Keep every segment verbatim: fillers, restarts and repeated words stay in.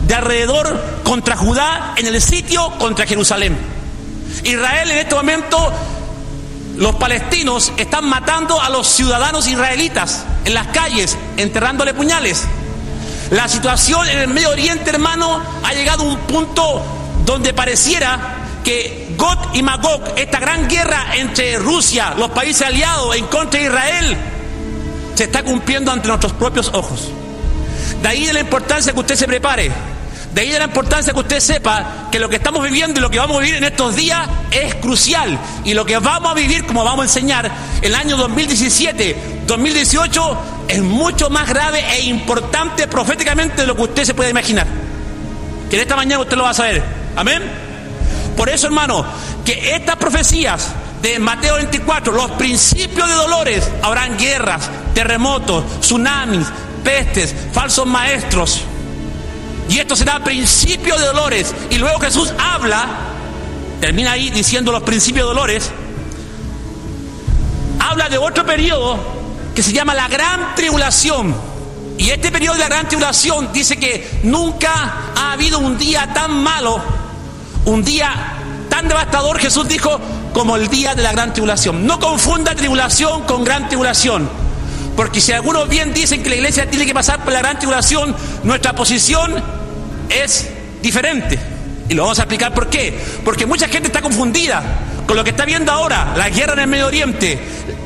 de alrededor contra Judá en el sitio contra Jerusalén. Israel en este momento, los palestinos están matando a los ciudadanos israelitas en las calles, enterrándole puñales. La situación en el Medio Oriente, hermano, ha llegado a un punto donde pareciera que Gog y Magog, esta gran guerra entre Rusia, los países aliados en contra de Israel, se está cumpliendo ante nuestros propios ojos. De ahí de la importancia que usted se prepare. De ahí de la importancia que usted sepa que lo que estamos viviendo y lo que vamos a vivir en estos días es crucial. Y lo que vamos a vivir, como vamos a enseñar, el año dos mil diecisiete, dos mil dieciocho, es mucho más grave e importante proféticamente de lo que usted se puede imaginar. Que en esta mañana usted lo va a saber. Amén. Por eso, hermano, que estas profecías de Mateo veinticuatro, los principios de dolores, habrán guerras, terremotos, tsunamis, pestes, falsos maestros. Y esto será principio de dolores. Y luego Jesús habla, termina ahí diciendo los principios de dolores, habla de otro periodo que se llama la gran tribulación. Y este periodo de la gran tribulación dice que nunca ha habido un día tan malo, un día tan devastador, Jesús dijo, como el día de la gran tribulación. No confunda tribulación con gran tribulación, porque si algunos bien dicen que la iglesia tiene que pasar por la gran tribulación, nuestra posición es diferente. Y lo vamos a explicar por qué. Porque mucha gente está confundida con lo que está viendo ahora, la guerra en el Medio Oriente.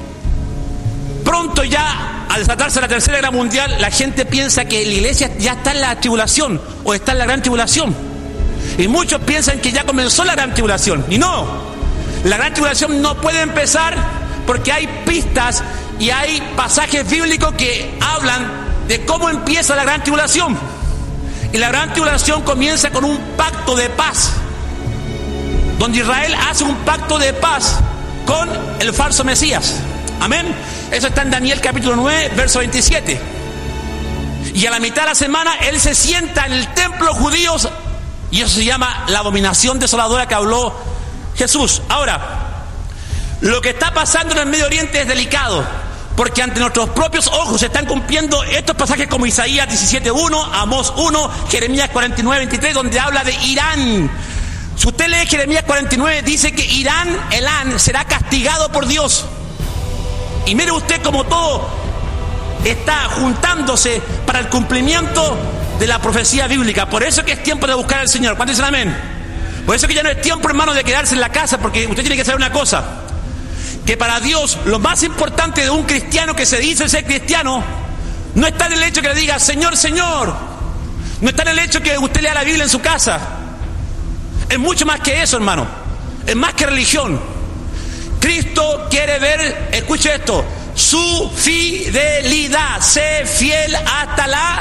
Pronto ya, al desatarse la tercera guerra mundial, la gente piensa que la iglesia ya está en la tribulación o está en la gran tribulación. Y muchos piensan que ya comenzó la gran tribulación. Y no, la gran tribulación no puede empezar porque hay pistas y hay pasajes bíblicos que hablan de cómo empieza la gran tribulación. Y la gran tribulación comienza con un pacto de paz, donde Israel hace un pacto de paz con el falso Mesías. Amén. Eso está en Daniel capítulo nueve, verso veintisiete. Y a la mitad de la semana él se sienta en el templo judío, y eso se llama la abominación desoladora que habló Jesús. Ahora, lo que está pasando en el Medio Oriente es delicado, porque ante nuestros propios ojos se están cumpliendo estos pasajes como Isaías diecisiete uno, Amós uno, Jeremías cuarenta y nueve veintitrés, donde habla de Irán. Si usted lee Jeremías cuarenta y nueve, dice que Irán, Elán, será castigado por Dios. Y mire usted cómo todo está juntándose para el cumplimiento de la profecía bíblica. Por eso que es tiempo de buscar al Señor. ¿Cuántos dicen amén? Por eso que ya no es tiempo, hermano, de quedarse en la casa, porque usted tiene que saber una cosa, que para Dios lo más importante de un cristiano que se dice ser cristiano no está en el hecho que le diga Señor, Señor, no está en el hecho que usted lea la Biblia en su casa. Es mucho más que eso, hermano. Es más que religión. Cristo quiere ver, escuche esto, su fidelidad. Sé fiel hasta la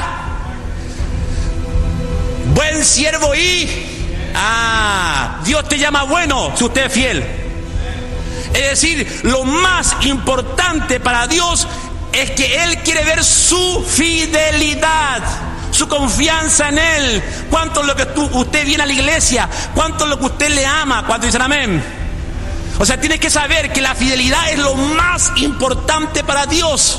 buen siervo y ah, Dios te llama bueno si usted es fiel. Es decir, lo más importante para Dios es que Él quiere ver su fidelidad, su confianza en Él. ¿Cuánto es lo que tú, usted viene a la iglesia? ¿Cuánto es lo que usted le ama? ¿Cuánto dicen amén? O sea, tienes que saber que la fidelidad es lo más importante para Dios.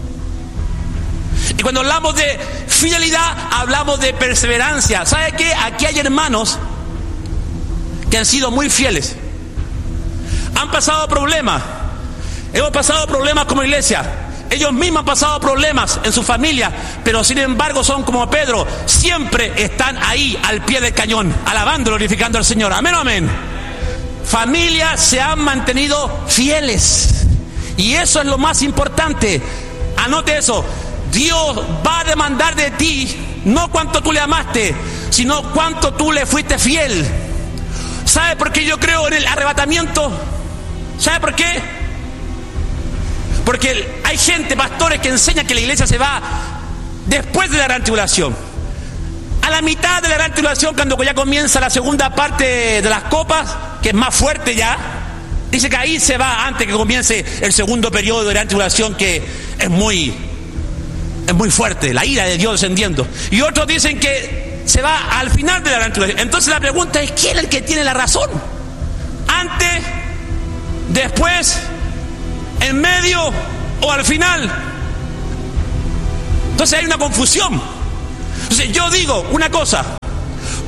Y cuando hablamos de fidelidad, hablamos de perseverancia. ¿Sabe qué? Aquí hay hermanos que han sido muy fieles. Han pasado problemas. Hemos pasado problemas como iglesia. Ellos mismos han pasado problemas en su familia, pero sin embargo son como Pedro. Siempre están ahí al pie del cañón, alabando, glorificando al Señor. Amén o amén. Familias se han mantenido fieles. Y eso es lo más importante. Anote eso. Dios va a demandar de ti no cuánto tú le amaste, sino cuánto tú le fuiste fiel. ¿Sabe por qué yo creo en el arrebatamiento? ¿Sabe por qué? Porque hay gente, pastores, que enseñan que la iglesia se va después de la gran tribulación. A la mitad de la gran tribulación, cuando ya comienza la segunda parte de las copas, que es más fuerte ya, dice que ahí se va antes que comience el segundo periodo de la gran tribulación, que es muy, es muy fuerte, la ira de Dios descendiendo. Y otros dicen que se va al final de la gran tribulación. Entonces la pregunta es, ¿quién es el que tiene la razón? ¿Antes, después, en medio o al final? Entonces hay una confusión. Entonces yo digo una cosa,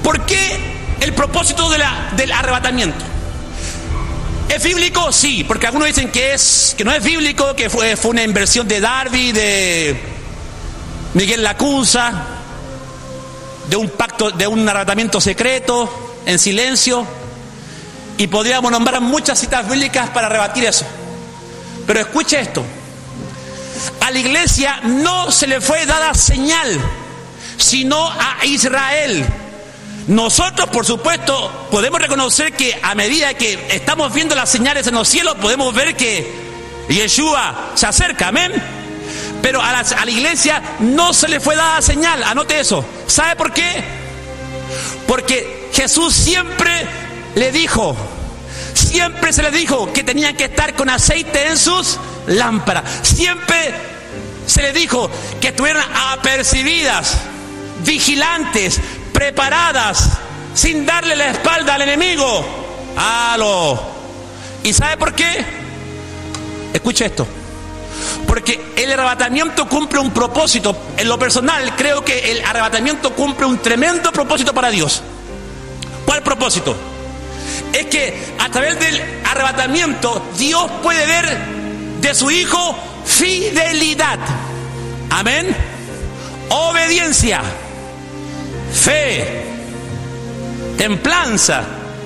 ¿Por qué el propósito de la, del arrebatamiento? ¿Es bíblico? Sí, porque algunos dicen que, es, que no es bíblico, que fue, fue una inversión de Darby, de Miguel Lacunza, de un pacto, de un arrebatamiento secreto, en silencio, y podríamos nombrar muchas citas bíblicas para rebatir eso. Pero escuche esto: a la iglesia no se le fue dada señal, sino a Israel. Nosotros, por supuesto, podemos reconocer que a medida que estamos viendo las señales en los cielos, podemos ver que Yeshua se acerca, amén. Pero a la, a la iglesia no se le fue dada señal, anote eso. ¿Sabe por qué? Porque Jesús siempre le dijo, siempre se le dijo que tenían que estar con aceite en sus lámparas. Siempre se le dijo que estuvieran apercibidas, vigilantes, preparadas, sin darle la espalda al enemigo. ¡Aló! ¿Y sabe por qué? Escuche esto. Porque el arrebatamiento cumple un propósito. En lo personal, creo que el arrebatamiento cumple un tremendo propósito para Dios. ¿Cuál propósito? Es que a través del arrebatamiento Dios puede ver de su Hijo fidelidad. Amén. Obediencia, fe, templanza.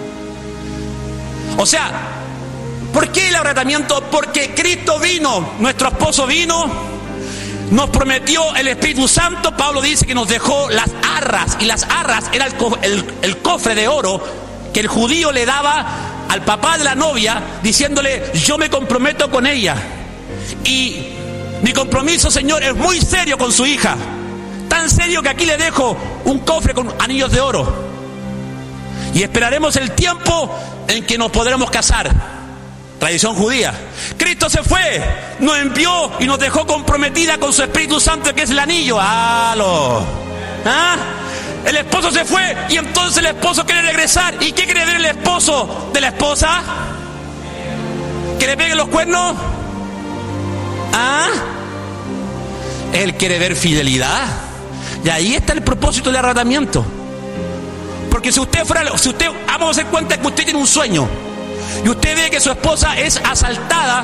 O sea, ¿por qué el arrebatamiento? Porque Cristo vino, nuestro esposo vino, nos prometió el Espíritu Santo. Pablo dice que nos dejó las arras, y las arras era el, co el, el cofre de oro que el judío le daba al papá de la novia, diciéndole: yo me comprometo con ella, y mi compromiso, Señor, es muy serio con su hija. Tan serio que aquí le dejo un cofre con anillos de oro, y esperaremos el tiempo en que nos podremos casar. Tradición judía. Cristo se fue, nos envió y nos dejó comprometida con su Espíritu Santo, que es el anillo. ¡Aló! ¿Ah? El esposo se fue y entonces el esposo quiere regresar. ¿Y qué quiere ver el esposo de la esposa? ¿Que le peguen los cuernos? ¿Ah? Él quiere ver fidelidad. Y ahí está el propósito del arrebatamiento. Porque si usted fuera, si usted, vamos a hacer cuenta que usted tiene un sueño y usted ve que su esposa es asaltada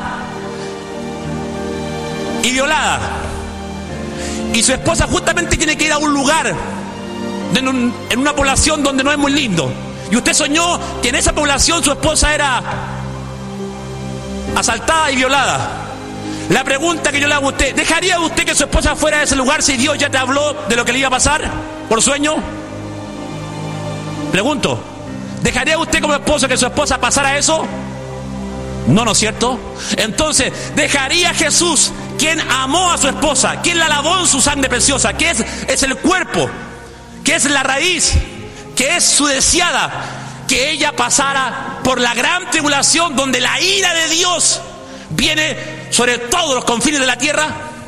y violada, y su esposa justamente tiene que ir a un lugar en, un, en una población donde no es muy lindo, y usted soñó que en esa población su esposa era asaltada y violada. La pregunta que yo le hago a usted: ¿dejaría usted que su esposa fuera a ese lugar si Dios ya te habló de lo que le iba a pasar por sueño? Pregunto, ¿dejaría usted como esposo que su esposa pasara eso? No, ¿no es cierto? Entonces, ¿dejaría Jesús, quien amó a su esposa, quien la lavó en su sangre preciosa, que es, es el cuerpo, que es la raíz, que es su deseada, que ella pasara por la gran tribulación donde la ira de Dios viene sobre todos los confines de la tierra?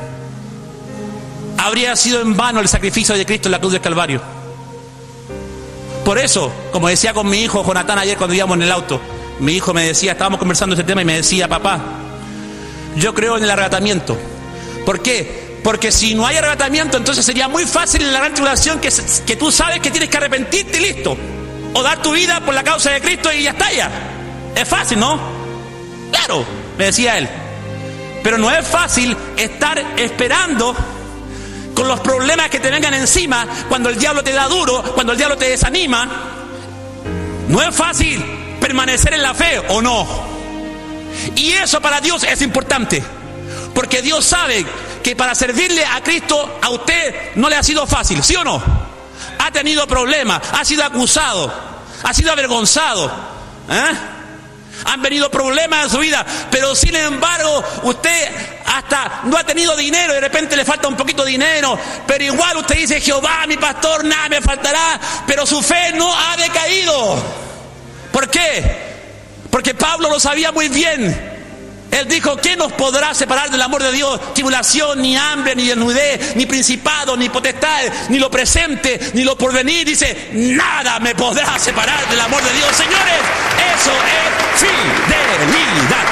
Habría sido en vano el sacrificio de Cristo en la cruz del Calvario. Por eso, como decía con mi hijo Jonatán ayer cuando íbamos en el auto, mi hijo me decía, estábamos conversando este tema y me decía: papá, yo creo en el arrebatamiento. ¿Por qué? Porque si no hay arrebatamiento, entonces sería muy fácil en la gran tribulación que, que tú sabes que tienes que arrepentirte y listo, o dar tu vida por la causa de Cristo y ya está ya. Es fácil, ¿no? Claro, me decía él. Pero no es fácil estar esperando con los problemas que te vengan encima, cuando el diablo te da duro, cuando el diablo te desanima. No es fácil permanecer en la fe, ¿o no? Y eso para Dios es importante, porque Dios sabe que para servirle a Cristo a usted no le ha sido fácil, ¿sí o no? Ha tenido problemas, ha sido acusado, ha sido avergonzado, ¿eh? Han venido problemas en su vida, pero sin embargo usted hasta no ha tenido dinero y de repente le falta un poquito de dinero, pero igual usted dice: Jehová, mi pastor, nada me faltará. Pero su fe no ha decaído. ¿Por qué? Porque Pablo lo sabía muy bien. Él dijo: ¿qué nos podrá separar del amor de Dios? Tribulación, ni hambre, ni desnudez, ni principado, ni potestad, ni lo presente, ni lo porvenir. Dice: nada me podrá separar del amor de Dios. Señores, eso es fidelidad.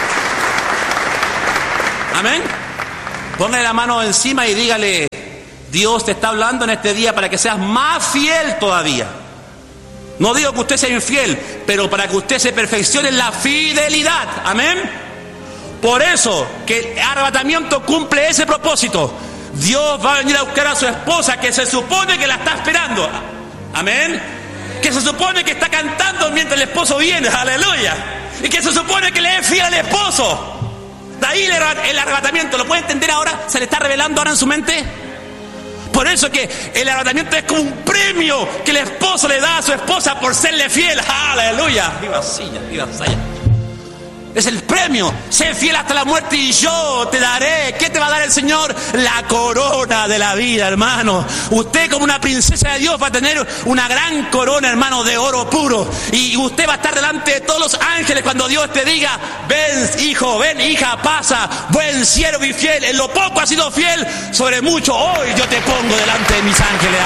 Amén. Póngale la mano encima y dígale: Dios te está hablando en este día para que seas más fiel todavía. No digo que usted sea infiel, pero para que usted se perfeccione en la fidelidad. Amén. Por eso que el arrebatamiento cumple ese propósito. Dios va a venir a buscar a su esposa, que se supone que la está esperando. Amén. Que se supone que está cantando mientras el esposo viene. Aleluya. Y que se supone que le es fiel al esposo. De ahí el arrebatamiento. ¿Lo puede entender ahora? ¿Se le está revelando ahora en su mente? Por eso que el arrebatamiento es como un premio que el esposo le da a su esposa por serle fiel. Aleluya. Viva silla, viva silla. Es el premio. Sé fiel hasta la muerte y yo te daré. ¿Qué te va a dar el Señor? La corona de la vida, hermano. Usted como una princesa de Dios va a tener una gran corona, hermano, de oro puro. Y usted va a estar delante de todos los ángeles cuando Dios te diga: ven, hijo, ven, hija, pasa, buen siervo y fiel. En lo poco has sido fiel, sobre mucho hoy yo te pongo delante de mis ángeles.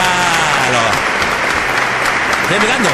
¿Estás mirando?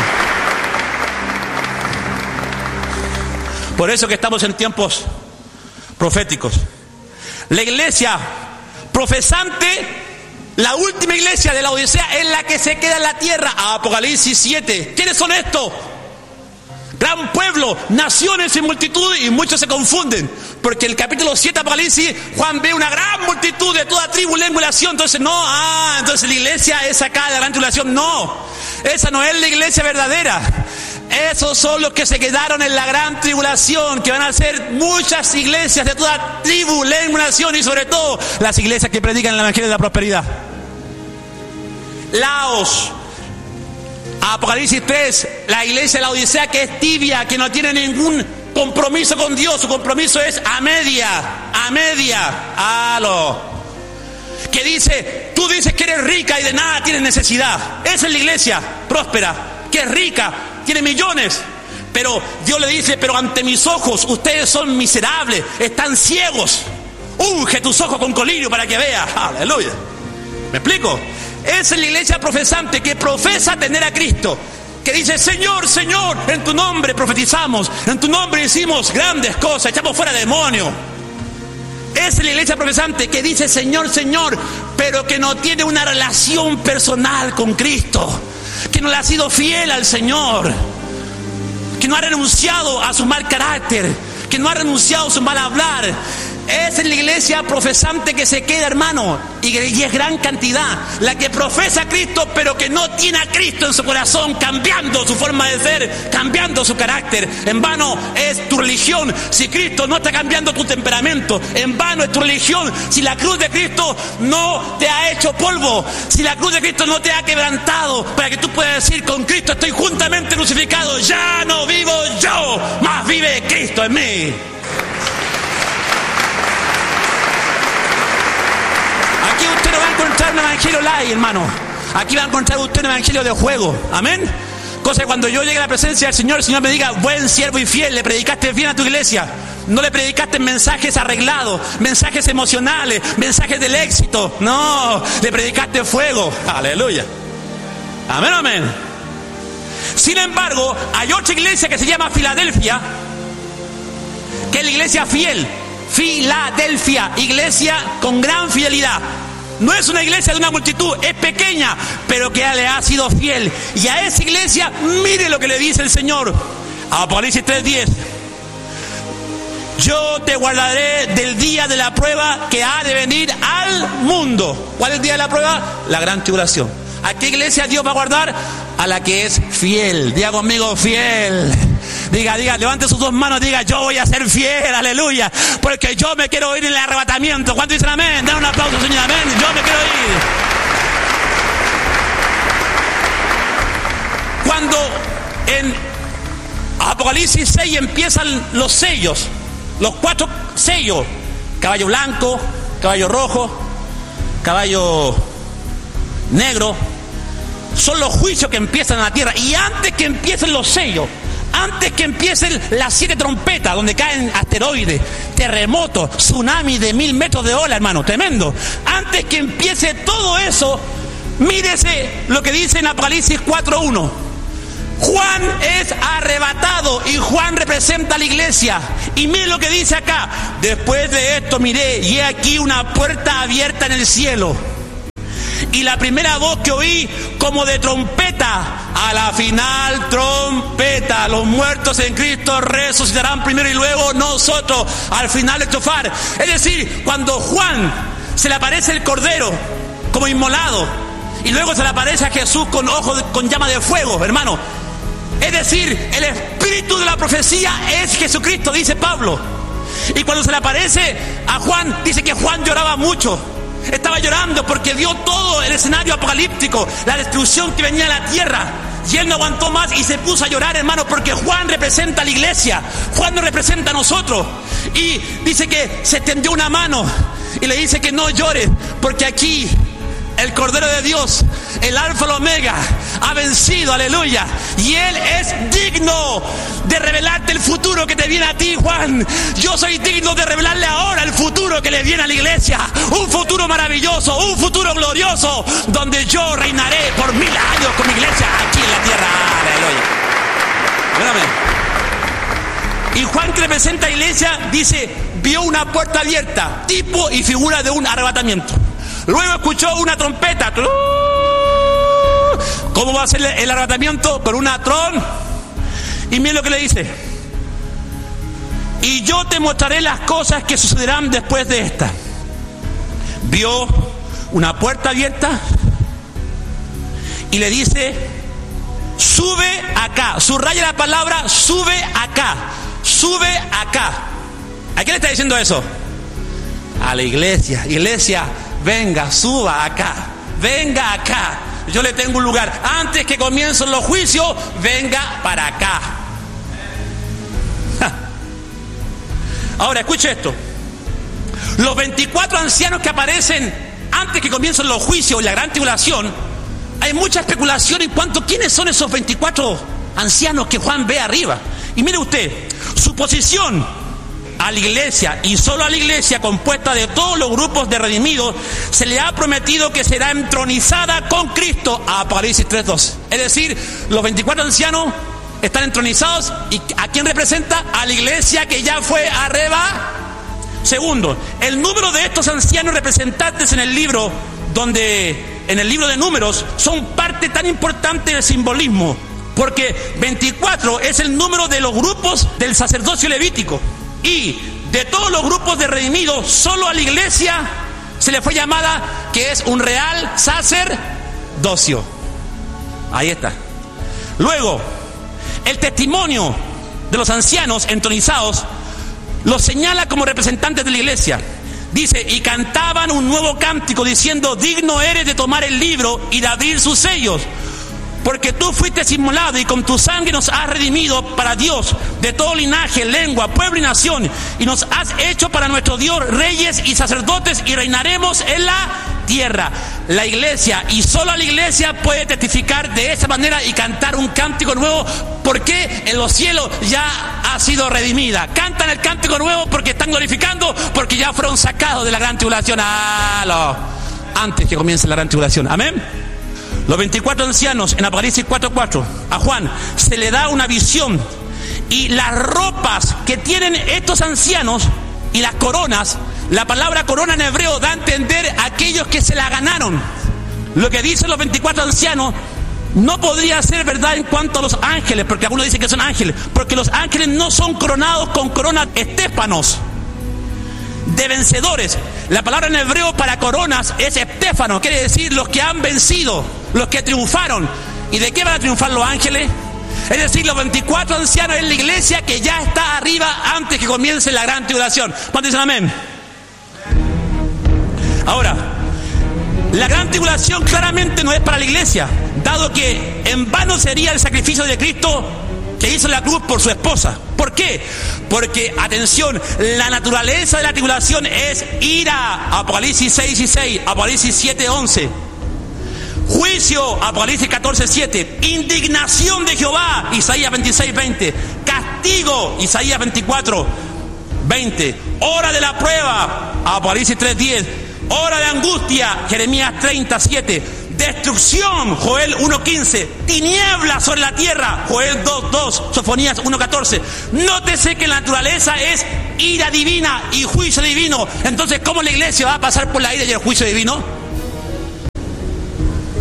Por eso que estamos en tiempos proféticos. La iglesia profesante, la última iglesia de la Odisea, es la que se queda en la tierra. Apocalipsis siete. ¿Quiénes son estos? Gran pueblo, naciones y multitud, y muchos se confunden. Porque el capítulo siete de Apocalipsis, Juan ve una gran multitud de toda tribu, lengua y nación. Entonces no, ah, entonces la iglesia es acá de la gran tribulación. No, esa no es la iglesia verdadera. Esos son los que se quedaron en la gran tribulación, que van a ser muchas iglesias de toda tribu, lengua, nación, y sobre todo las iglesias que predican el evangelio de la prosperidad. Laos, Apocalipsis tres, la iglesia de la Odisea, que es tibia, que no tiene ningún compromiso con Dios. Su compromiso es a media, a media, halo. Que dice, tú dices que eres rica y de nada tienes necesidad. Esa es la iglesia próspera, que es rica, tiene millones, pero Dios le dice: pero ante mis ojos ustedes son miserables, están ciegos. Unge tus ojos con colirio para que veas. Aleluya. ¿Me explico? Esa es la iglesia profesante, que profesa tener a Cristo, que dice: Señor, Señor, en tu nombre profetizamos, en tu nombre hicimos grandes cosas, echamos fuera demonios. Esa es la iglesia profesante, que dice: Señor, Señor, pero que no tiene una relación personal con Cristo, que no le ha sido fiel al Señor, que no ha renunciado a su mal carácter, que no ha renunciado a su mal hablar. Esa es la iglesia profesante que se queda, hermano, y es gran cantidad. La que profesa a Cristo, pero que no tiene a Cristo en su corazón, cambiando su forma de ser, cambiando su carácter. En vano es tu religión si Cristo no está cambiando tu temperamento. En vano es tu religión si la cruz de Cristo no te ha hecho polvo, si la cruz de Cristo no te ha quebrantado, para que tú puedas decir: con Cristo estoy juntamente crucificado, ya no vivo yo, más vive Cristo en mí. Aquí usted no va a encontrar un evangelio light, hermano. Aquí va a encontrar usted un evangelio de juego. Amén. Cosa que cuando yo llegue a la presencia del Señor, el Señor me diga: buen siervo y fiel, le predicaste bien a tu iglesia. No le predicaste mensajes arreglados, mensajes emocionales, mensajes del éxito. No, le predicaste fuego. Aleluya. Amén, amén. Sin embargo, hay otra iglesia que se llama Filadelfia, que es la iglesia fiel. Filadelfia, iglesia con gran fidelidad. No es una iglesia de una multitud, es pequeña, pero que le ha sido fiel. Y a esa iglesia, mire lo que le dice el Señor. Apocalipsis tres diez. Yo te guardaré del día de la prueba que ha de venir al mundo. ¿Cuál es el día de la prueba? La gran tribulación. ¿A qué iglesia Dios va a guardar? A la que es fiel. Diga conmigo: fiel. Diga, diga, levante sus dos manos, diga: yo voy a ser fiel, aleluya, porque yo me quiero ir en el arrebatamiento. ¿Cuántos dicen amén? Den un aplauso, Señor, amén. Yo me quiero ir. Cuando en Apocalipsis seis empiezan los sellos, los cuatro sellos: caballo blanco, caballo rojo, caballo negro, son los juicios que empiezan en la tierra. Y antes que empiecen los sellos, antes que empiecen las siete trompetas, donde caen asteroides, terremotos, tsunamis de mil metros de ola, hermano, tremendo. Antes que empiece todo eso, mírese lo que dice en Apocalipsis cuatro uno. Juan es arrebatado y Juan representa a la iglesia. Y mire lo que dice acá: después de esto miré y he aquí una puerta abierta en el cielo. y la primera voz que oí como de trompeta, a la final trompeta, los muertos en Cristo resucitarán primero y luego nosotros al final de chofar. Es decir, cuando Juan se le aparece el Cordero como inmolado y luego se le aparece a Jesús con ojos con llama de fuego, hermano, es decir, el espíritu de la profecía es Jesucristo, dice Pablo. Y cuando se le aparece a Juan, dice que Juan lloraba mucho. Estaba llorando porque vio todo el escenario apocalíptico, la destrucción que venía a la tierra. Y él no aguantó más y se puso a llorar, hermano, porque Juan representa a la iglesia. Juan nos representa a nosotros. Y dice que se extendió una mano y le dice que no llores, porque aquí el Cordero de Dios, el Alfa y el Omega, ha vencido, aleluya. Y Él es digno de revelarte el futuro que te viene a ti, Juan. Yo soy digno de revelarle ahora el futuro que le viene a la iglesia. Un futuro maravilloso, un futuro glorioso, donde yo reinaré por mil años con mi iglesia aquí en la tierra. Aleluya. Espérame. Y Juan, que representa a la iglesia, dice, vio una puerta abierta, tipo y figura de un arrebatamiento. Luego escuchó una trompeta. ¿Cómo va a ser el arrebatamiento? Con una tron. Y mira lo que le dice. Y yo te mostraré las cosas que sucederán después de esta. Vio una puerta abierta y le dice, sube acá. Subraya la palabra sube acá. Sube acá. ¿A quién le está diciendo eso? A la iglesia. Iglesia, venga, suba acá, venga acá, yo le tengo un lugar. Antes que comiencen los juicios, venga para acá. Ja. Ahora, escuche esto. Los veinticuatro ancianos que aparecen antes que comiencen los juicios y la gran tribulación, hay mucha especulación en cuanto a quiénes son esos veinticuatro ancianos que Juan ve arriba. Y mire usted, su posición a la iglesia, y solo a la iglesia compuesta de todos los grupos de redimidos, se le ha prometido que será entronizada con Cristo, a Apocalipsis tres doce. Es decir, los veinticuatro ancianos están entronizados. ¿Y a quién representa? A la iglesia que ya fue arrebatada. Segundo, el número de estos ancianos representantes en el libro, donde en el libro de Números, son parte tan importante del simbolismo, porque veinticuatro es el número de los grupos del sacerdocio levítico. Y de todos los grupos de redimidos, solo a la iglesia se le fue llamada que es un real sacerdocio. Ahí está. Luego, el testimonio de los ancianos entronizados los señala como representantes de la iglesia. Dice, y cantaban un nuevo cántico diciendo, digno eres de tomar el libro y de abrir sus sellos, porque tú fuiste inmolado y con tu sangre nos has redimido para Dios de todo linaje, lengua, pueblo y nación, y nos has hecho para nuestro Dios reyes y sacerdotes, y reinaremos en la tierra. La iglesia, y solo la iglesia, puede testificar de esa manera y cantar un cántico nuevo, porque en los cielos ya ha sido redimida. Cantan el cántico nuevo porque están glorificando, porque ya fueron sacados de la gran tribulación. ¡Aló! Antes que comience la gran tribulación. Amén. Los veinticuatro ancianos en Apocalipsis cuatro cuatro, a Juan se le da una visión, y las ropas que tienen estos ancianos y las coronas, la palabra corona en hebreo da a entender a aquellos que se la ganaron. Lo que dicen los veinticuatro ancianos no podría ser verdad en cuanto a los ángeles, porque algunos dicen que son ángeles, porque los ángeles no son coronados con coronas estéfanos de vencedores. La palabra en hebreo para coronas es estéfano, quiere decir los que han vencido, los que triunfaron. ¿Y de qué van a triunfar los ángeles? Es decir, los veinticuatro ancianos en la iglesia que ya está arriba antes que comience la gran tribulación. ¿Cuántos dicen amén? Ahora, la gran tribulación claramente no es para la iglesia, dado que en vano sería el sacrificio de Cristo que hizo la cruz por su esposa. ¿Por qué? Porque, atención, la naturaleza de la tribulación es ira, Apocalipsis seis y seis, Apocalipsis siete once. Juicio, Apocalipsis catorce siete. Indignación de Jehová, Isaías veintiséis veinte. Castigo, Isaías veinticuatro veinte. Hora de la prueba, Apocalipsis tres diez. Hora de angustia, Jeremías treinta siete. Destrucción, Joel uno quince. Tinieblas sobre la tierra, Joel dos dos, Sofonías uno catorce. Nótese que la naturaleza es ira divina y juicio divino. Entonces, ¿cómo la iglesia va a pasar por la ira y el juicio divino?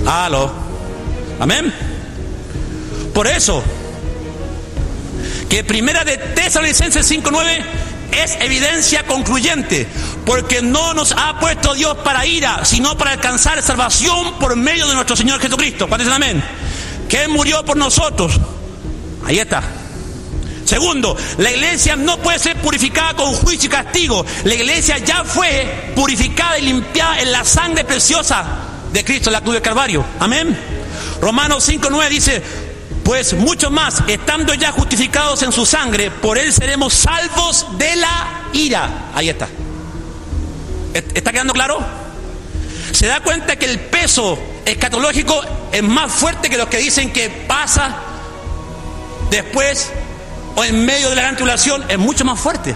Aló. Amén. Por eso, que primera de Tesalonicenses cinco nueve es evidencia concluyente, porque no nos ha puesto Dios para ira, sino para alcanzar salvación por medio de nuestro Señor Jesucristo. ¿Cuántos dicen amén? Que Él murió por nosotros. Ahí está. Segundo, la iglesia no puede ser purificada con juicio y castigo. La iglesia ya fue purificada y limpiada en la sangre preciosa de Cristo en la cruz del Calvario. Amén. Romanos cinco nueve dice: pues mucho más, estando ya justificados en su sangre, por Él seremos salvos de la ira. Ahí está. ¿Está quedando claro? ¿Se da cuenta que el peso escatológico es más fuerte que los que dicen que pasa después o en medio de la gran tribulación? Es mucho más fuerte.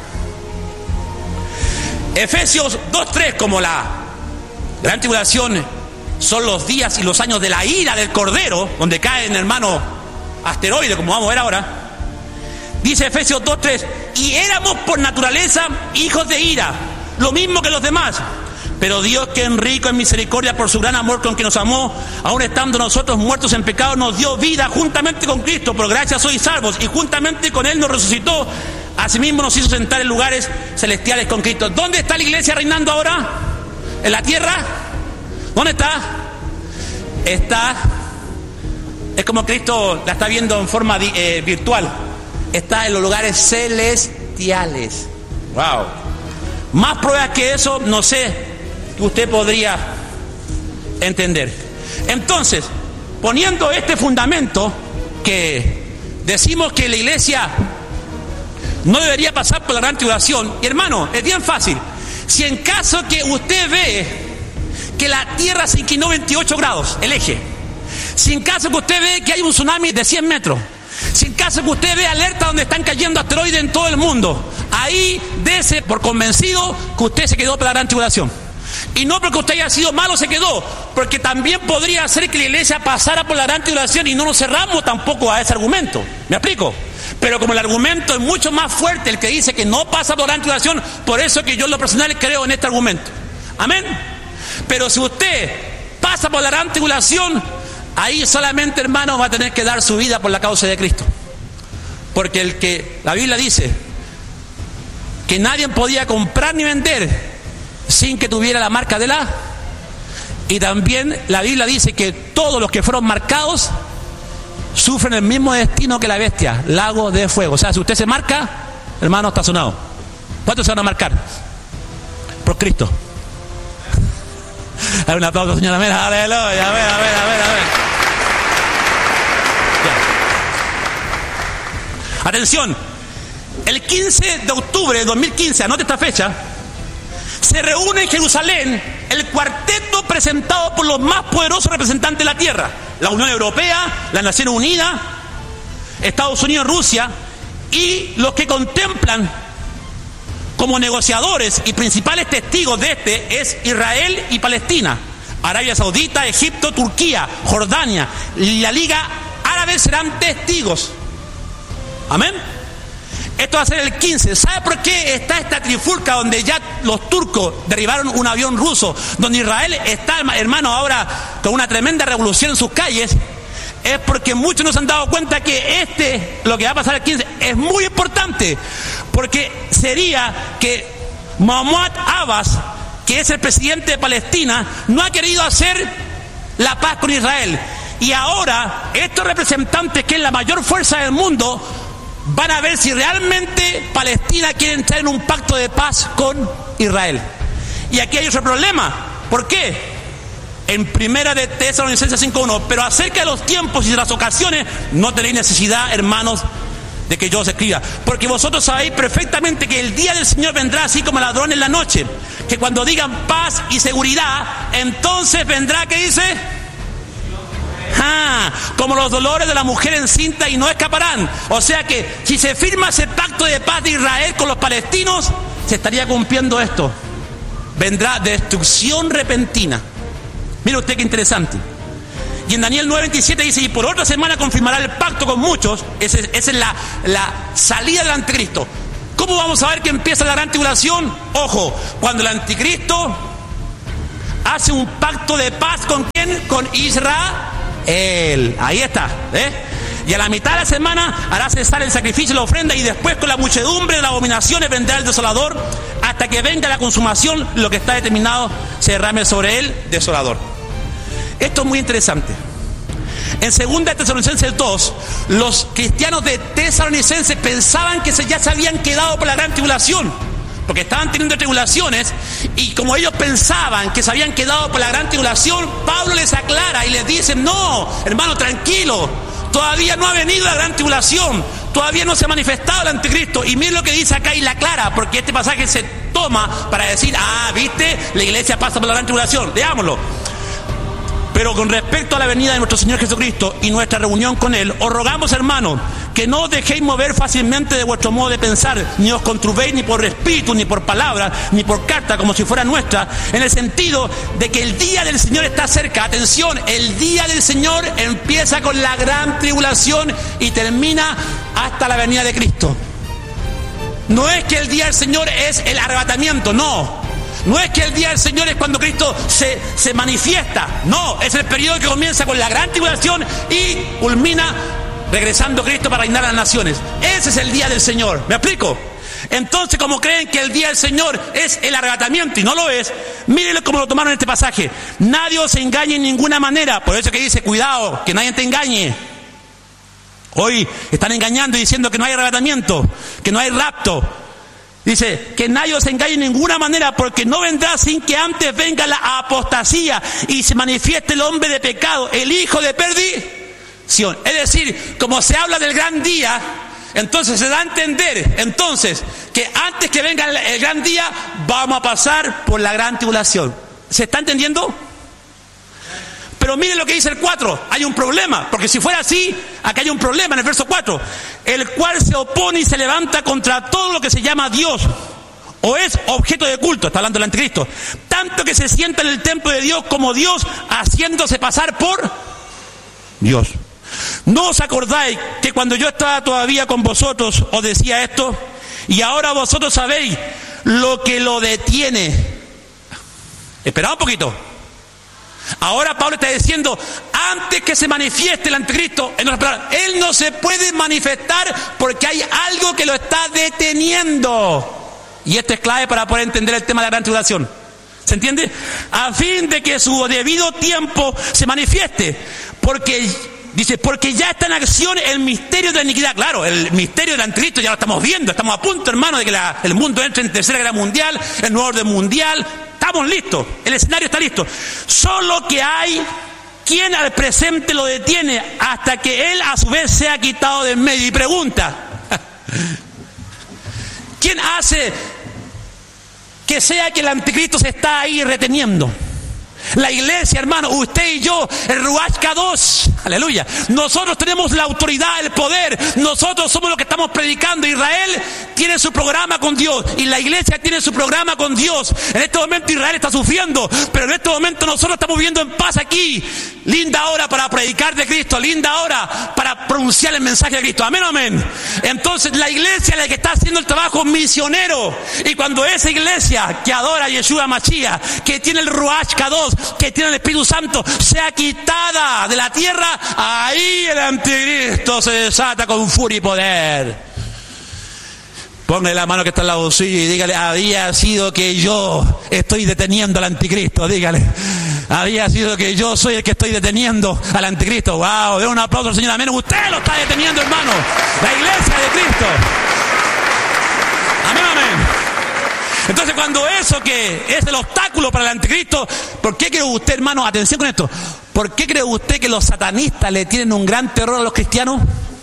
Efesios dos tres, como la gran tribulación son los días y los años de la ira del Cordero, donde caen, hermano, asteroides, como vamos a ver ahora. Dice Efesios dos tres: y éramos por naturaleza hijos de ira, lo mismo que los demás. Pero Dios, que es rico en misericordia por su gran amor con que nos amó, aun estando nosotros muertos en pecado, nos dio vida juntamente con Cristo. Por gracia sois salvos, y juntamente con Él nos resucitó. Asimismo nos hizo sentar en lugares celestiales con Cristo. ¿Dónde está la iglesia reinando ahora? ¿En la tierra? ¿Dónde está? Está, es como Cristo la está viendo en forma eh, virtual. Está en los lugares celestiales. Wow. Más pruebas que eso, no sé que usted podría entender. Entonces, poniendo este fundamento, que decimos que la iglesia no debería pasar por la gran tribulación, y hermano, es bien fácil. Si en caso que usted ve que la tierra se inclinó veintiocho grados, el eje, si en caso que usted ve que hay un tsunami de cien metros, si en caso que usted ve alerta donde están cayendo asteroides en todo el mundo, ahí dése por convencido que usted se quedó por la gran tribulación. Y no porque usted haya sido malo se quedó, porque también podría ser que la iglesia pasara por la gran tribulación y no nos cerramos tampoco a ese argumento. ¿Me explico? Pero como el argumento es mucho más fuerte, el que dice que no pasa por la gran tribulación, por eso que yo en lo personal creo en este argumento. Amén. Pero si usted pasa por la gran tribulación, ahí solamente, hermano, va a tener que dar su vida por la causa de Cristo. Porque el que la Biblia dice que nadie podía comprar ni vender sin que tuviera la marca de la, y también la Biblia dice que todos los que fueron marcados sufren el mismo destino que la bestia, lago de fuego. O sea, si usted se marca, hermano, está sonado. ¿Cuántos se van a marcar? Por Cristo. Hay un aplauso, señora Mera, aleluya, a ver, a ver, a ver, a ver. Ya. Atención, el quince de octubre de dos mil quince, anote esta fecha, se reúne en Jerusalén el cuarteto presentado por los más poderosos representantes de la tierra: la Unión Europea, las Naciones Unidas, Estados Unidos, Rusia, y los que contemplan como negociadores y principales testigos de este es Israel y Palestina, Arabia Saudita, Egipto, Turquía, Jordania y la Liga Árabe serán testigos. Amén. Esto va a ser el quince. ¿Sabe por qué está esta trifulca donde ya los turcos derribaron un avión ruso, donde Israel está, hermano, ahora con una tremenda revolución en sus calles? Es porque muchos no se han dado cuenta que este, lo que va a pasar el quince, es muy importante, porque sería que Mahmoud Abbas, que es el presidente de Palestina, no ha querido hacer la paz con Israel, y ahora estos representantes, que es la mayor fuerza del mundo, van a ver si realmente Palestina quiere entrar en un pacto de paz con Israel. Y aquí hay otro problema. ¿Por qué? En primera de Tesalonicenses cinco uno, pero acerca de los tiempos y de las ocasiones no tenéis necesidad, hermanos, de que yo os escriba, porque vosotros sabéis perfectamente que el día del Señor vendrá así como ladrón en la noche, que cuando digan paz y seguridad, entonces vendrá, ¿qué dice? Ah, como los dolores de la mujer encinta, y no escaparán. O sea que si se firma ese pacto de paz de Israel con los palestinos, se estaría cumpliendo esto. Vendrá destrucción repentina. Mire usted qué interesante. Y en Daniel nueve veintisiete dice: y por otra semana confirmará el pacto con muchos. Esa es, esa es la, la salida del anticristo. ¿Cómo vamos a ver que empieza la gran tribulación? Ojo, cuando el anticristo hace un pacto de paz ¿con quién? Con Israel. Ahí está, ¿eh? Y a la mitad de la semana hará cesar el sacrificio y la ofrenda, y después con la muchedumbre de las abominaciones vendrá el desolador, hasta que venga la consumación, lo que está determinado se derrame sobre él desolador. Esto es muy interesante. En segunda de Tesalonicenses dos, los cristianos de Tesalonicenses pensaban que se ya se habían quedado por la gran tribulación, porque estaban teniendo tribulaciones, y como ellos pensaban que se habían quedado por la gran tribulación, Pablo les aclara y les dice: no, hermano, tranquilo, todavía no ha venido la gran tribulación, todavía no se ha manifestado el anticristo. Y miren lo que dice acá y la aclara, porque este pasaje se toma para decir: ah, viste, la iglesia pasa por la gran tribulación. Leámoslo. Pero con respecto a la venida de nuestro Señor Jesucristo y nuestra reunión con Él, os rogamos, hermanos, que no os dejéis mover fácilmente de vuestro modo de pensar, ni os conturbéis ni por espíritu, ni por palabra, ni por carta, como si fuera nuestra, en el sentido de que el día del Señor está cerca. Atención, el día del Señor empieza con la gran tribulación y termina hasta la venida de Cristo. No es que el día del Señor es el arrebatamiento, no. No es que el día del Señor es cuando Cristo se, se manifiesta. No, es el periodo que comienza con la gran tribulación y culmina regresando Cristo para reinar a las naciones. Ese es el día del Señor. ¿Me explico? Entonces, como creen que el día del Señor es el arrebatamiento y no lo es, mírenlo como lo tomaron en este pasaje. Nadie os engañe en ninguna manera. Por eso que dice: cuidado, que nadie te engañe. Hoy están engañando y diciendo que no hay arrebatamiento, que no hay rapto. Dice que nadie os engañe en ninguna manera, porque no vendrá sin que antes venga la apostasía y se manifieste el hombre de pecado, el hijo de perdición. Es decir, como se habla del gran día, entonces se da a entender entonces que antes que venga el, el gran día vamos a pasar por la gran tribulación. ¿Se está entendiendo? Pero miren lo que dice el cuatro, hay un problema, porque si fuera así, acá hay un problema en el verso cuatro, el cual se opone y se levanta contra todo lo que se llama Dios, o es objeto de culto, está hablando del anticristo, tanto que se sienta en el templo de Dios como Dios, haciéndose pasar por Dios. ¿No os acordáis que cuando yo estaba todavía con vosotros os decía esto? Y ahora vosotros sabéis lo que lo detiene. Esperad un poquito. Ahora Pablo está diciendo: antes que se manifieste el anticristo, en otras palabras, él no se puede manifestar porque hay algo que lo está deteniendo. Y esto es clave para poder entender el tema de la gran tribulación. ¿Se entiende? A fin de que su debido tiempo se manifieste. Porque, dice, porque ya está en acción el misterio de la iniquidad. Claro, el misterio del anticristo ya lo estamos viendo. Estamos a punto, hermano, de que la, el mundo entre en tercera guerra mundial, el nuevo orden mundial. Estamos listos, el escenario está listo. Solo que hay quien al presente lo detiene hasta que él a su vez sea quitado de en medio. Y pregunta: ¿quién hace que sea que el anticristo se está ahí reteniendo? La iglesia, hermano, usted y yo, el Ruach Kadosh, aleluya. Nosotros tenemos la autoridad, el poder. Nosotros somos los que estamos predicando. Israel tiene su programa con Dios y la iglesia tiene su programa con Dios. En este momento Israel está sufriendo, pero en este momento nosotros estamos viviendo en paz aquí. Linda hora para predicar de Cristo, linda hora para pronunciar el mensaje de Cristo. Amén, amén. Entonces la iglesia es la que está haciendo el trabajo misionero. Y cuando esa iglesia que adora a Yeshua Mashiach, que tiene el Ruach Kadosh, que tiene el Espíritu Santo, sea quitada de la tierra, ahí el anticristo se desata con furia y poder. Póngale la mano que está al lado suyo y dígale: había sido que yo estoy deteniendo al anticristo. Dígale: había sido que yo soy el que estoy deteniendo al anticristo. Wow, de un aplauso al Señor. Amén. Usted lo está deteniendo, hermano. La iglesia de Cristo. Amén, amén. Entonces, cuando eso que es el obstáculo para el anticristo, ¿por qué cree usted, hermano? Atención con esto. ¿Por qué cree usted que los satanistas le tienen un gran terror a los cristianos?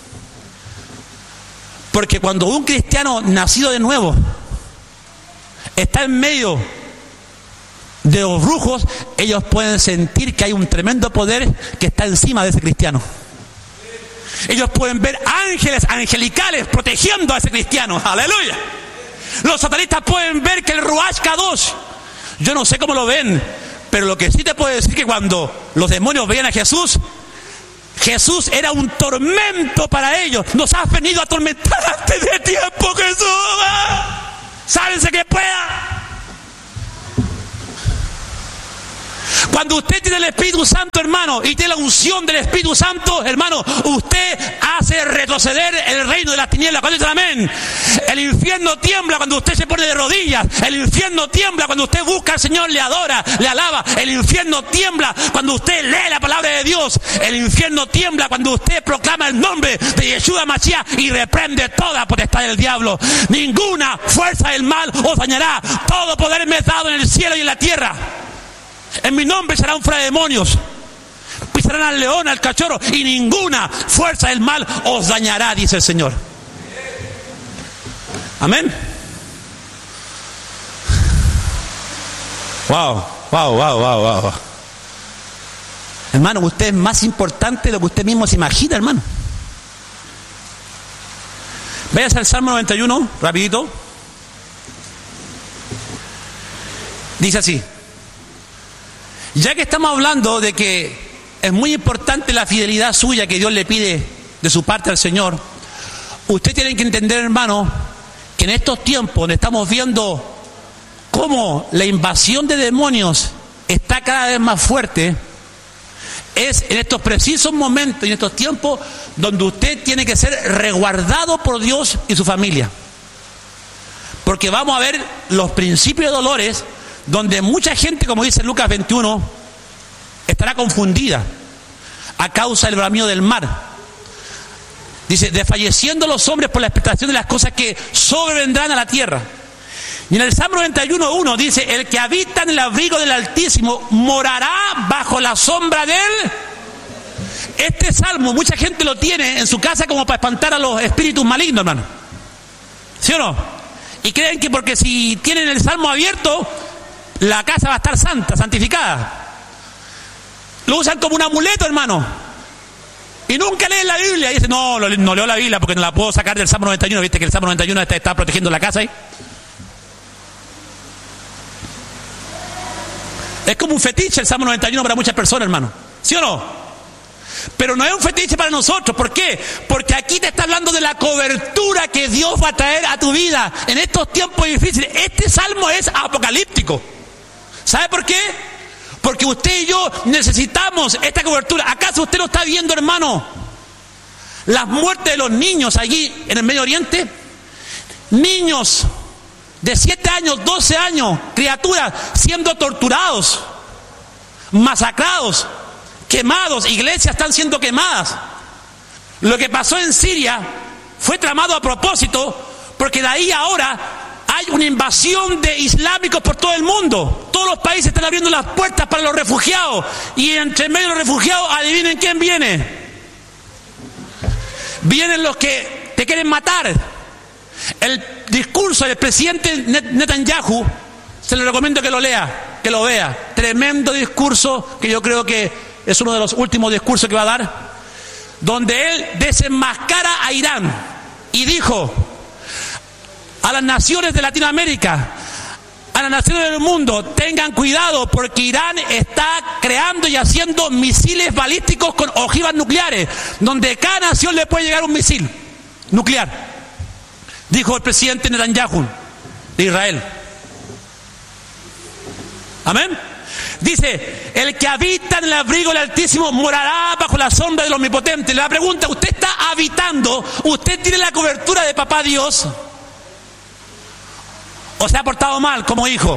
Porque cuando un cristiano nacido de nuevo está en medio de los brujos, ellos pueden sentir que hay un tremendo poder que está encima de ese cristiano. Ellos pueden ver ángeles angelicales protegiendo a ese cristiano. ¡Aleluya! Los satanistas pueden ver que el Ruach Kadosh, yo no sé cómo lo ven, pero lo que sí te puedo decir que cuando los demonios veían a Jesús, Jesús era un tormento para ellos. Nos has venido a atormentar antes de tiempo, Jesús. Sálvese que pueda. Cuando usted tiene el Espíritu Santo, hermano, y tiene la unción del Espíritu Santo, hermano, usted hace retroceder el reino de las tinieblas. Cuando dice amén, el infierno tiembla cuando usted se pone de rodillas. El infierno tiembla cuando usted busca al Señor, le adora, le alaba. El infierno tiembla cuando usted lee la palabra de Dios. El infierno tiembla cuando usted proclama el nombre de Yeshua Mashiach y reprende toda potestad del diablo. Ninguna fuerza del mal os dañará. Todo poder me es dado en el cielo y en la tierra. En mi nombre serán fuera demonios, pisarán al león, al cachorro, y ninguna fuerza del mal os dañará, dice el Señor. Amén. Wow, wow, wow, wow, wow. Hermano, usted es más importante de lo que usted mismo se imagina, hermano. Véase al Salmo noventa y uno, rapidito. Dice así: ya que estamos hablando de que es muy importante la fidelidad suya que Dios le pide de su parte al Señor, usted tiene que entender, hermano, que en estos tiempos donde estamos viendo cómo la invasión de demonios está cada vez más fuerte, es en estos precisos momentos y en estos tiempos donde usted tiene que ser resguardado por Dios y su familia. Porque vamos a ver los principios de dolores donde mucha gente, como dice Lucas veintiuno, estará confundida a causa del bramido del mar. Dice, desfalleciendo los hombres por la expectación de las cosas que sobrevendrán a la tierra. Y en el Salmo noventa y uno uno dice, el que habita en el abrigo del Altísimo morará bajo la sombra de él. Este salmo mucha gente lo tiene en su casa como para espantar a los espíritus malignos, hermano. ¿Sí o no? Y creen que porque si tienen el salmo abierto, la casa va a estar santa, santificada. Lo usan como un amuleto, hermano. Y nunca leen la Biblia. Y dicen, no, no leo la Biblia porque no la puedo sacar del Salmo noventa y uno. ¿Viste que el Salmo noventa y uno está, está protegiendo la casa ahí? Es como un fetiche el Salmo noventa y uno para muchas personas, hermano. ¿Sí o no? Pero no es un fetiche para nosotros. ¿Por qué? Porque aquí te está hablando de la cobertura que Dios va a traer a tu vida en estos tiempos difíciles. Este salmo es apocalíptico. ¿Sabe por qué? Porque usted y yo necesitamos esta cobertura. ¿Acaso usted no está viendo, hermano, las muertes de los niños allí en el Medio Oriente? Niños de siete años, doce años, criaturas siendo torturados, masacrados, quemados, iglesias están siendo quemadas. Lo que pasó en Siria fue tramado a propósito, porque de ahí ahora hay una invasión de islámicos por todo el mundo. Todos los países están abriendo las puertas para los refugiados, y entre medio de los refugiados, adivinen quién viene. Vienen los que te quieren matar. El discurso del presidente Netanyahu, se le recomiendo que lo lea, que lo vea. Tremendo discurso, que yo creo que es uno de los últimos discursos que va a dar, donde él desenmascara a Irán y dijo a las naciones de Latinoamérica, a las naciones del mundo, tengan cuidado porque Irán está creando y haciendo misiles balísticos con ojivas nucleares, donde cada nación le puede llegar un misil nuclear. Dijo el presidente Netanyahu de Israel. Amén. Dice, el que habita en el abrigo del Altísimo morará bajo la sombra del Omnipotente. La pregunta, ¿usted está habitando? ¿Usted tiene la cobertura de Papá Dios? ¿O se ha portado mal como hijo?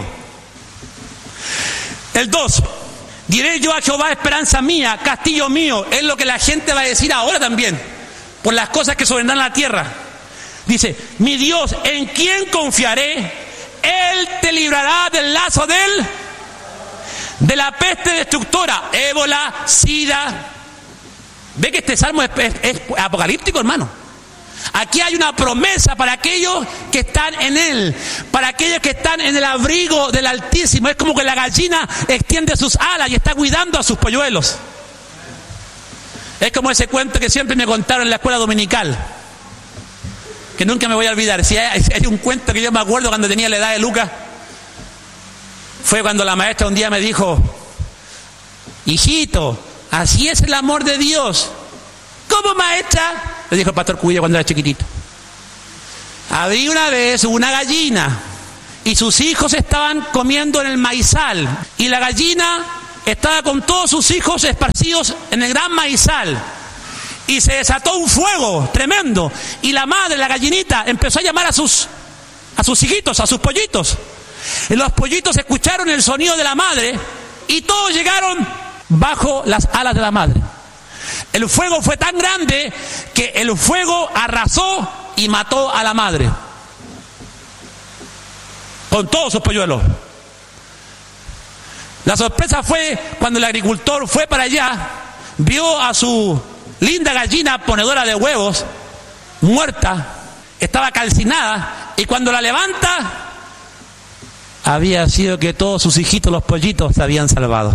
El dos, diré yo a Jehová, esperanza mía, castillo mío. Es lo que la gente va a decir ahora también, por las cosas que sobrevendrán a la tierra. Dice, mi Dios, ¿en quién confiaré? Él te librará del lazo de él, de la peste destructora, ébola, sida. Ve que este salmo es, es, es apocalíptico, hermano. Aquí hay una promesa para aquellos que están en él, para aquellos que están en el abrigo del Altísimo. Es como que la gallina extiende sus alas y está cuidando a sus polluelos. Es como ese cuento que siempre me contaron en la escuela dominical, que nunca me voy a olvidar. Si hay, hay un cuento que yo me acuerdo cuando tenía la edad de Lucas, fue cuando la maestra un día me dijo, hijito, así es el amor de Dios. ¿Cómo, maestra? Le dijo el pastor Cubillo cuando era chiquitito. Había una vez una gallina y sus hijos estaban comiendo en el maizal, y la gallina estaba con todos sus hijos esparcidos en el gran maizal. Y se desató un fuego tremendo. Y la madre, la gallinita, empezó a llamar a sus, a sus hijitos, a sus pollitos. Y los pollitos escucharon el sonido de la madre y todos llegaron bajo las alas de la madre. El fuego fue tan grande que el fuego arrasó y mató a la madre con todos sus polluelos. La sorpresa fue cuando el agricultor fue para allá, vio a su linda gallina ponedora de huevos muerta, estaba calcinada, y cuando la levanta había sido que todos sus hijitos, los pollitos, se habían salvado.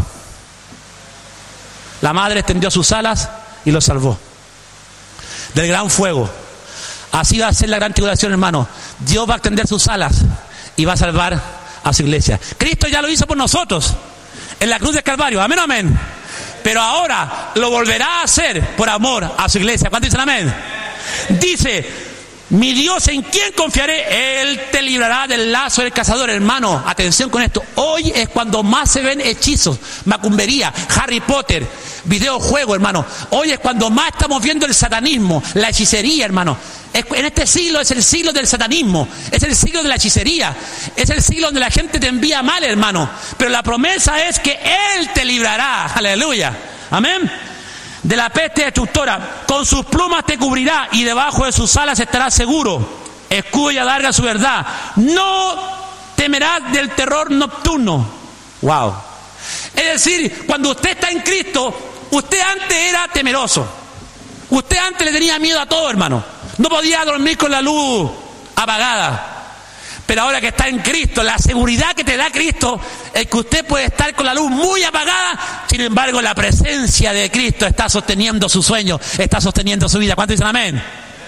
La madre extendió sus alas y los salvó del gran fuego. Así va a ser la gran tribulación, hermano. Dios va a extender sus alas y va a salvar a su iglesia. Cristo ya lo hizo por nosotros en la cruz del Calvario, amén, amén. Pero ahora lo volverá a hacer por amor a su iglesia. ¿Cuántos dicen amén? Dice: mi Dios, ¿en quién confiaré? Él te librará del lazo del cazador. Hermano, atención con esto. Hoy es cuando más se ven hechizos, macumbería, Harry Potter, videojuego, hermano. Hoy es cuando más estamos viendo el satanismo, la hechicería, hermano. Es, en este siglo es el siglo del satanismo, es el siglo de la hechicería, es el siglo donde la gente te envía mal, hermano. Pero la promesa es que Él te librará, aleluya, amén, de la peste destructora. Con sus plumas te cubrirá y debajo de sus alas estarás seguro. Escudo y adarga su verdad. No temerás del terror nocturno. Wow. Es decir, cuando usted está en Cristo, usted antes era temeroso. Usted antes le tenía miedo a todo, hermano. No podía dormir con la luz apagada. Pero ahora que está en Cristo, la seguridad que te da Cristo es que usted puede estar con la luz muy apagada. Sin embargo, la presencia de Cristo está sosteniendo su sueño, está sosteniendo su vida. ¿Cuántos dicen amén?